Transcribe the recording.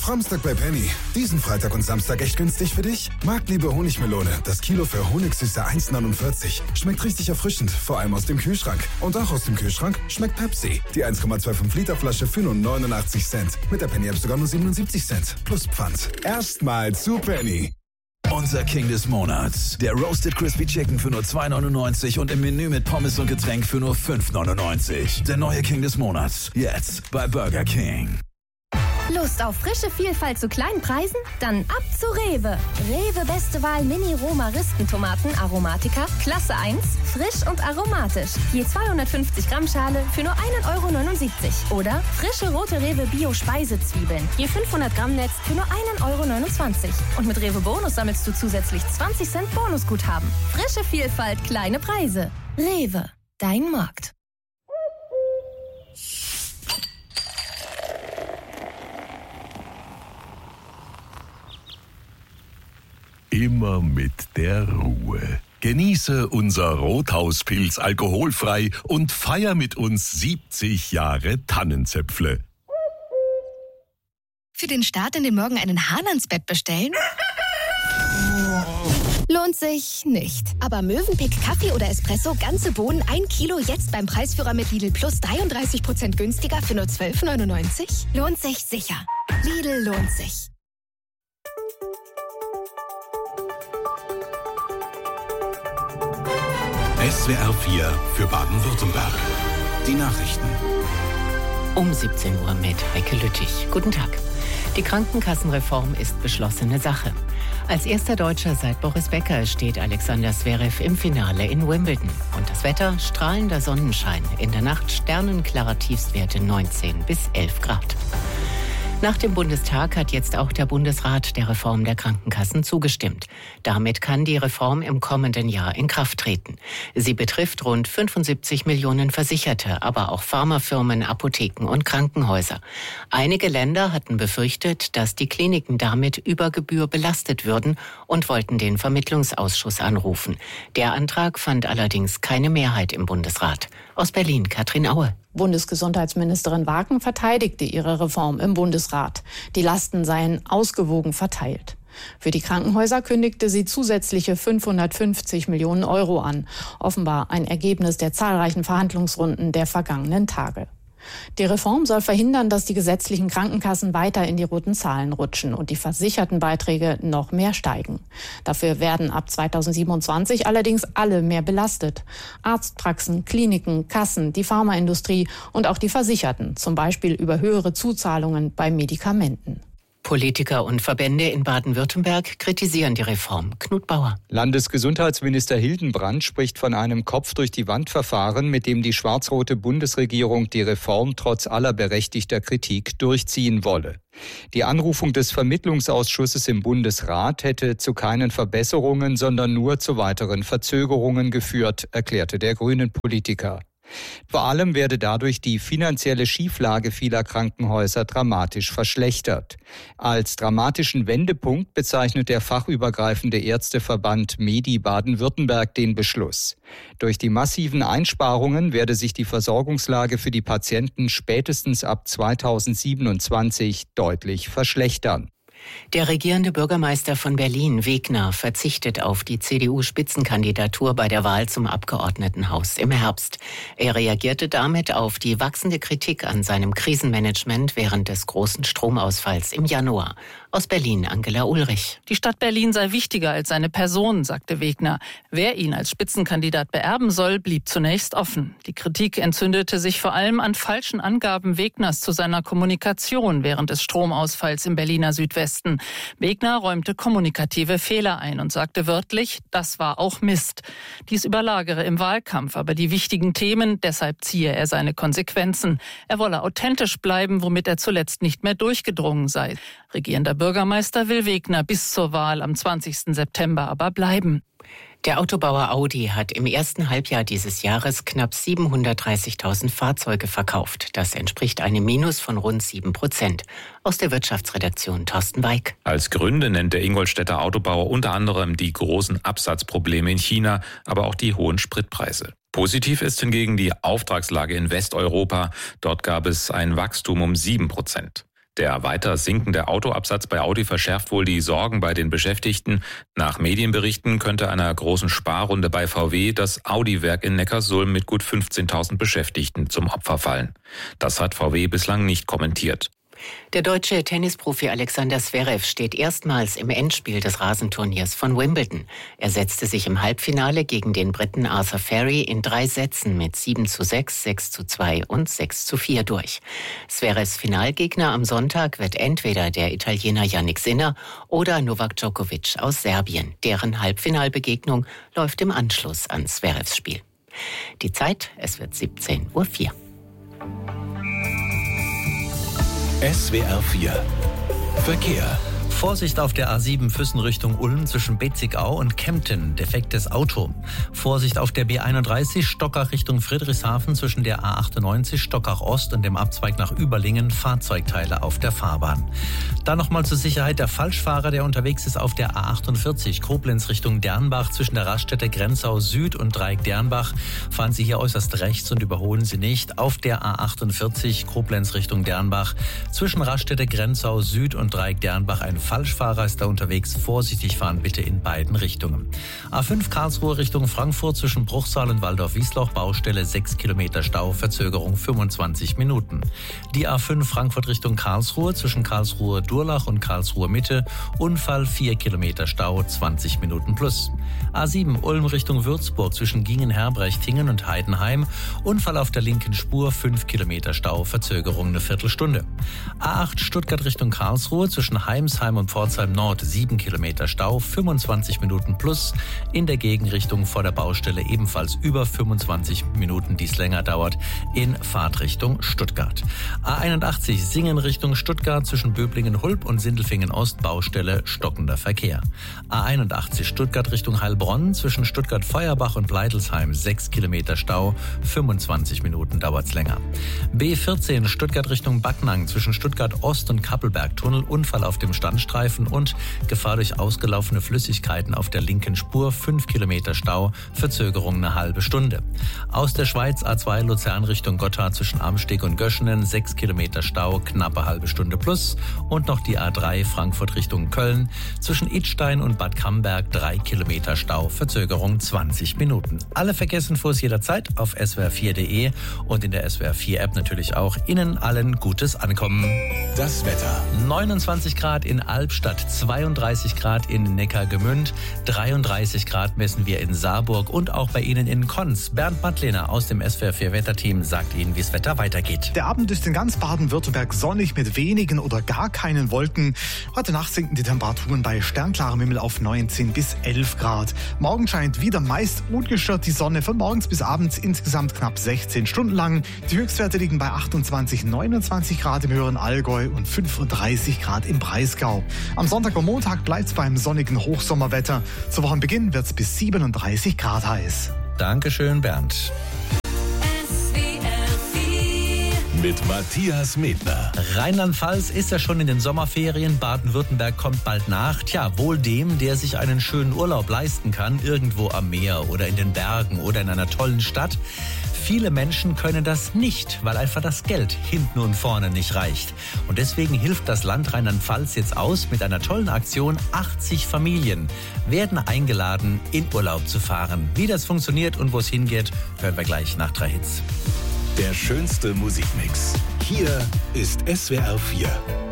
Samstag bei Penny. Diesen Freitag und Samstag echt günstig für dich? Marktliebe Honigmelone. Das Kilo für Honigsüße 1,49. Schmeckt richtig erfrischend, vor allem aus dem Kühlschrank. Und auch aus dem Kühlschrank schmeckt Pepsi. Die 1,25 Liter Flasche für nur 89 Cent. Mit der Penny-App sogar nur 77 Cent. Plus Pfand. Erstmal zu Penny. Unser King des Monats. Der Roasted Crispy Chicken für nur 2,99 und im Menü mit Pommes und Getränk für nur 5,99. Der neue King des Monats. Jetzt bei Burger King. Lust auf frische Vielfalt zu kleinen Preisen? Dann ab zu Rewe. Rewe Beste Wahl Mini-Roma-Rispentomaten Aromatica, Klasse 1, frisch und aromatisch. Je 250 Gramm Schale für nur 1,79 €. Oder frische rote Rewe Bio-Speisezwiebeln. Je 500 Gramm Netz für nur 1,29 €. Und mit Rewe Bonus sammelst du zusätzlich 20 Cent Bonusguthaben. Frische Vielfalt, kleine Preise. Rewe, dein Markt. Immer mit der Ruhe. Genieße unser Rothauspilz alkoholfrei und feier mit uns 70 Jahre Tannenzäpfle. Für den Start in den Morgen einen Hahn ans Bett bestellen? Lohnt sich nicht. Aber Mövenpick Kaffee oder Espresso, ganze Bohnen, 1 Kilo, jetzt beim Preisführer mit Lidl Plus 33% günstiger für nur 12,99 €? Lohnt sich sicher. Lidl lohnt sich. SWR 4 für Baden-Württemberg. Die Nachrichten. Um 17 Uhr mit Heike Lüttich. Guten Tag. Die Krankenkassenreform ist beschlossene Sache. Als erster Deutscher seit Boris Becker steht Alexander Zverev im Finale in Wimbledon. Und das Wetter, strahlender Sonnenschein. In der Nacht sternenklarer Tiefstwerte 19 bis 11 Grad. Nach dem Bundestag hat jetzt auch der Bundesrat der Reform der Krankenkassen zugestimmt. Damit kann die Reform im kommenden Jahr in Kraft treten. Sie betrifft rund 75 Millionen Versicherte, aber auch Pharmafirmen, Apotheken und Krankenhäuser. Einige Länder hatten befürchtet, dass die Kliniken damit über Gebühr belastet würden und wollten den Vermittlungsausschuss anrufen. Der Antrag fand allerdings keine Mehrheit im Bundesrat. Aus Berlin, Katrin Aue. Bundesgesundheitsministerin Wagen verteidigte ihre Reform im Bundesrat. Die Lasten seien ausgewogen verteilt. Für die Krankenhäuser kündigte sie zusätzliche 550 Millionen € an. Offenbar ein Ergebnis der zahlreichen Verhandlungsrunden der vergangenen Tage. Die Reform soll verhindern, dass die gesetzlichen Krankenkassen weiter in die roten Zahlen rutschen und die versicherten Beiträge noch mehr steigen. Dafür werden ab 2027 allerdings alle mehr belastet. Arztpraxen, Kliniken, Kassen, die Pharmaindustrie und auch die Versicherten, zum Beispiel über höhere Zuzahlungen bei Medikamenten. Politiker und Verbände in Baden-Württemberg kritisieren die Reform. Knut Bauer. Landesgesundheitsminister Hildenbrand spricht von einem Kopf-durch-die-Wand-Verfahren, mit dem die schwarz-rote Bundesregierung die Reform trotz aller berechtigter Kritik durchziehen wolle. Die Anrufung des Vermittlungsausschusses im Bundesrat hätte zu keinen Verbesserungen, sondern nur zu weiteren Verzögerungen geführt, erklärte der Grünen-Politiker. Vor allem werde dadurch die finanzielle Schieflage vieler Krankenhäuser dramatisch verschlechtert. Als dramatischen Wendepunkt bezeichnet der fachübergreifende Ärzteverband Medi Baden-Württemberg den Beschluss. Durch die massiven Einsparungen werde sich die Versorgungslage für die Patienten spätestens ab 2027 deutlich verschlechtern. Der regierende Bürgermeister von Berlin, Wegner, verzichtet auf die CDU-Spitzenkandidatur bei der Wahl zum Abgeordnetenhaus im Herbst. Er reagierte damit auf die wachsende Kritik an seinem Krisenmanagement während des großen Stromausfalls im Januar. Aus Berlin, Angela Ulrich. Die Stadt Berlin sei wichtiger als seine Person, sagte Wegner. Wer ihn als Spitzenkandidat beerben soll, blieb zunächst offen. Die Kritik entzündete sich vor allem an falschen Angaben Wegners zu seiner Kommunikation während des Stromausfalls im Berliner Südwesten. Wegner räumte kommunikative Fehler ein und sagte wörtlich, das war auch Mist. Dies überlagere im Wahlkampf aber die wichtigen Themen, deshalb ziehe er seine Konsequenzen. Er wolle authentisch bleiben, womit er zuletzt nicht mehr durchgedrungen sei. Regierender Bürgermeister will Wegner bis zur Wahl am 20. September aber bleiben. Der Autobauer Audi hat im ersten Halbjahr dieses Jahres knapp 730.000 Fahrzeuge verkauft. Das entspricht einem Minus von rund 7%. Aus der Wirtschaftsredaktion Thorsten Weig. Als Gründe nennt der Ingolstädter Autobauer unter anderem die großen Absatzprobleme in China, aber auch die hohen Spritpreise. Positiv ist hingegen die Auftragslage in Westeuropa. Dort gab es ein Wachstum um 7%. Der weiter sinkende Autoabsatz bei Audi verschärft wohl die Sorgen bei den Beschäftigten. Nach Medienberichten könnte einer großen Sparrunde bei VW das Audi-Werk in Neckarsulm mit gut 15.000 Beschäftigten zum Opfer fallen. Das hat VW bislang nicht kommentiert. Der deutsche Tennisprofi Alexander Zverev steht erstmals im Endspiel des Rasenturniers von Wimbledon. Er setzte sich im Halbfinale gegen den Briten Arthur Ferry in 3 Sätzen mit 7:6, 6:2 und 6:4 durch. Zverevs Finalgegner am Sonntag wird entweder der Italiener Jannik Sinner oder Novak Djokovic aus Serbien. Deren Halbfinalbegegnung läuft im Anschluss an Zverevs Spiel. Die Zeit, es wird 17:04 Uhr. SWR 4 Verkehr. Vorsicht auf der A7 Füssen Richtung Ulm zwischen Betzigau und Kempten, defektes Auto. Vorsicht auf der B31 Stockach Richtung Friedrichshafen zwischen der A98 Stockach Ost und dem Abzweig nach Überlingen, Fahrzeugteile auf der Fahrbahn. Dann nochmal zur Sicherheit der Falschfahrer, der unterwegs ist auf der A48 Koblenz Richtung Dernbach zwischen der Raststätte Grenzau Süd und Dreieck Dernbach. Fahren Sie hier äußerst rechts und überholen Sie nicht. Auf der A48 Koblenz Richtung Dernbach zwischen Raststätte Grenzau Süd und Dreieck Dernbach ein Falschfahrer ist da unterwegs. Vorsichtig fahren bitte in beiden Richtungen. A5 Karlsruhe Richtung Frankfurt zwischen Bruchsal und Waldorf-Wiesloch, Baustelle 6 Kilometer Stau, Verzögerung 25 Minuten. Die A5 Frankfurt Richtung Karlsruhe zwischen Karlsruhe-Durlach und Karlsruhe-Mitte, Unfall 4 Kilometer Stau, 20 Minuten plus. A7 Ulm Richtung Würzburg zwischen Gingen-Herbrechtingen und Heidenheim, Unfall auf der linken Spur, 5 Kilometer Stau, Verzögerung eine Viertelstunde. A8 Stuttgart Richtung Karlsruhe zwischen Heimsheim und Pforzheim Nord 7 Kilometer Stau, 25 Minuten plus. In der Gegenrichtung vor der Baustelle ebenfalls über 25 Minuten, die es länger dauert, in Fahrtrichtung Stuttgart. A81 Singen Richtung Stuttgart zwischen Böblingen-Hulb und Sindelfingen Ost, Baustelle stockender Verkehr. A81 Stuttgart Richtung Heilbronn zwischen Stuttgart-Feuerbach und Bleidelsheim 6 Kilometer Stau, 25 Minuten dauert's länger. B14 Stuttgart Richtung Backnang zwischen Stuttgart Ost und Kappelberg-Tunnel, Unfall auf dem Standstreifen und Gefahr durch ausgelaufene Flüssigkeiten auf der linken Spur, 5 Kilometer Stau, Verzögerung eine halbe Stunde. Aus der Schweiz A2 Luzern Richtung Gotthard zwischen Amsteg und Göschenen 6 Kilometer Stau, knappe halbe Stunde plus. Und noch die A3 Frankfurt Richtung Köln zwischen Idstein und Bad Camberg 3 Kilometer Stau, Verzögerung 20 Minuten. Alle Verkehrsinfos jederzeit auf swr4.de und in der SWR4 App natürlich auch. Ihnen allen gutes Ankommen. Das Wetter. 29 Grad in Albstadt, 32 Grad in Neckargemünd, 33 Grad messen wir in Saarburg und auch bei Ihnen in Konz. Bernd Mattlener aus dem SWR4 Wetterteam sagt Ihnen, wie das Wetter weitergeht. Der Abend ist in ganz Baden-Württemberg sonnig mit wenigen oder gar keinen Wolken. Heute Nacht sinken die Temperaturen bei sternklarem Himmel auf 19 bis 11 Grad. Morgen scheint wieder meist ungestört die Sonne, von morgens bis abends insgesamt knapp 16 Stunden lang. Die Höchstwerte liegen bei 28, 29 Grad im höheren Allgäu und 35 Grad im Breisgau. Am Sonntag und Montag bleibt es beim sonnigen Hochsommerwetter. Zu Wochenbeginn wird es bis 37 Grad heiß. Dankeschön, Bernd. Mit Matthias Medner. Rheinland-Pfalz ist ja schon in den Sommerferien. Baden-Württemberg kommt bald nach. Tja, wohl dem, der sich einen schönen Urlaub leisten kann, irgendwo am Meer oder in den Bergen oder in einer tollen Stadt. Viele Menschen können das nicht, weil einfach das Geld hinten und vorne nicht reicht. Und deswegen hilft das Land Rheinland-Pfalz jetzt aus mit einer tollen Aktion. 80 Familien werden eingeladen, in Urlaub zu fahren. Wie das funktioniert und wo es hingeht, hören wir gleich nach 3 Hits. Der schönste Musikmix. Hier ist SWR 4.